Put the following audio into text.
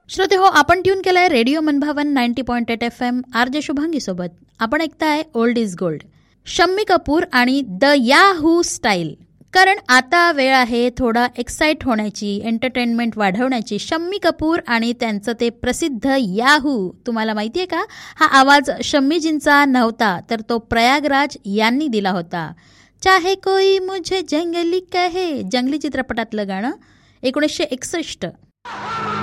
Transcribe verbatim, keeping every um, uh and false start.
श्रोते हो, आपण ट्यून केलाय रेडिओ मनभावन ninety point eight F M R J Shubhangi सोबत. आपण ऐकताय old is gold. Shammi Kapoor आणि द याहू स्टाईल. कारण आता वेळ आहे थोडा एक्साइट होण्याची, एंटरटेनमेंट वाढवण्याची. शम्मी कपूर आणि त्यांचं ते प्रसिद्ध याहू. तुम्हाला माहितीये का, हा आवाज शम्मीजींचा नव्हता, तर तो प्रयागराज यांनी दिला होता. चाहे कोई मुझे जंगली कहे, जंगली चित्रपटातलं गाणं, एकोणीसशे एकसष्ट.